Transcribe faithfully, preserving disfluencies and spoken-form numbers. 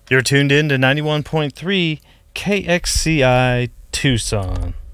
You're tuned in to ninety-one point three K X C I Tucson.